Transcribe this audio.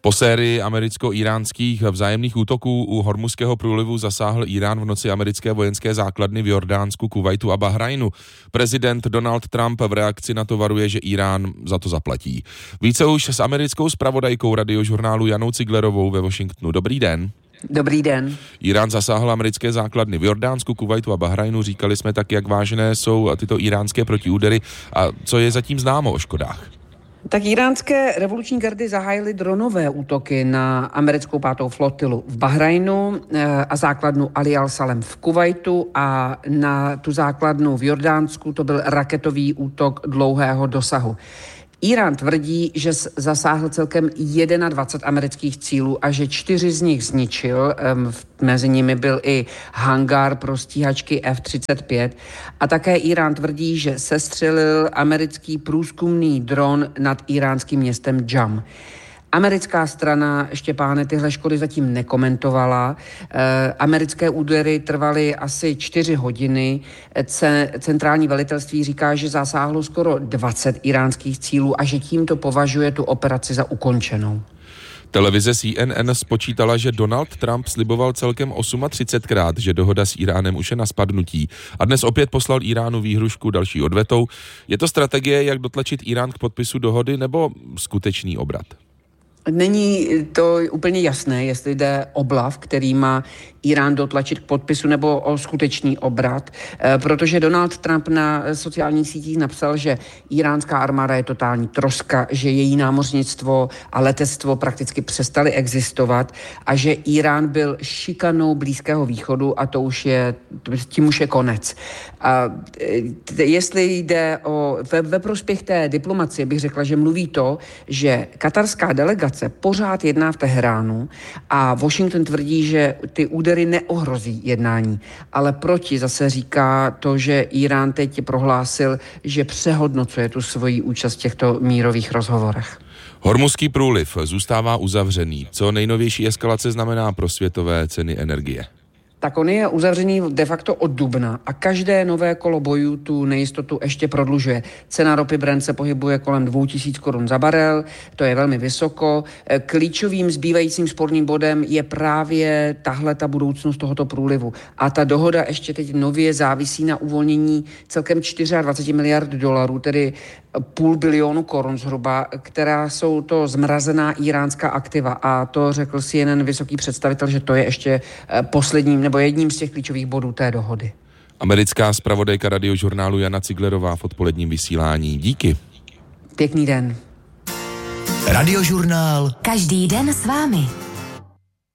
Po sérii americko-iránských vzájemných útoků u Hormuzského průlivu zasáhl Irán v noci americké vojenské základny v Jordánsku, Kuvajtu a Bahrajnu. Prezident Donald Trump v reakci na to varuje, že Irán za to zaplatí. Více už s americkou zpravodajkou Radiožurnálu Janou Ciglerovou ve Washingtonu. Dobrý den. Dobrý den. Irán zasáhl americké základny v Jordánsku, Kuvajtu a Bahrajnu. Říkali jsme tak, jak vážné jsou tyto iránské protiúdery a co je zatím známo o škodách. Tak iránské revoluční gardy zahájily dronové útoky na americkou 5. flotilu v Bahrajnu a základnu Ali al-Salem v Kuvajtu a na tu základnu v Jordánsku to byl raketový útok dlouhého dosahu. Irán tvrdí, že zasáhl celkem 21 amerických cílů a že 4 z nich zničil. Mezi nimi byl i hangár pro stíhačky F-35. A také Irán tvrdí, že sestřelil americký průzkumný dron nad iránským městem Jam. Americká strana, Štěpáne, tyhle škody zatím nekomentovala. Americké údery trvaly asi 4 hodiny. Centrální velitelství říká, že zasáhlo skoro 20 iránských cílů a že tímto považuje tu operaci za ukončenou. Televize CNN spočítala, že Donald Trump sliboval celkem 38krát, že dohoda s Iránem už je na spadnutí. A dnes opět poslal Iránu výhrušku další odvetou. Je to strategie, jak dotlačit Irán k podpisu dohody, nebo skutečný obrat? Není to úplně jasné, jestli jde o blav, který má Irán dotlačit k podpisu, nebo o skutečný obrat, protože Donald Trump na sociálních sítích napsal, že iránská armáda je totální troska, že její námořnictvo a letectvo prakticky přestaly existovat a že Irán byl šikanou Blízkého východu a tím už je konec. A jestli jde ve prospěch té diplomacie, bych řekla, že mluví to, že katarská delegace pořád jedná v Teheránu a Washington tvrdí, že ty údery neohrozí jednání, ale proti zase říká to, že Irán teď prohlásil, že přehodnocuje tu svoji účast v těchto mírových rozhovorech. Hormuzský průliv zůstává uzavřený. Co nejnovější eskalace znamená pro světové ceny energie? Tak on je uzavřený de facto od dubna a každé nové kolo bojů tu nejistotu ještě prodlužuje. Cena ropy Brent se pohybuje kolem 2000 korun za barel, to je velmi vysoko. Klíčovým zbývajícím sporným bodem je právě ta budoucnost tohoto průlivu. A ta dohoda ještě teď nově závisí na uvolnění celkem 24 miliard dolarů, tedy $500 bilionu korun zhruba, která jsou to zmrazená iránská aktiva. A to řekl si jeden vysoký představitel, že to je ještě posledním nebo jedním z těch klíčových bodů té dohody. Americká zpravodajka Radiožurnálu Jana Ciglerová v odpoledním vysílání. Díky. Pěkný den. Radiožurnál. Každý den s vámi.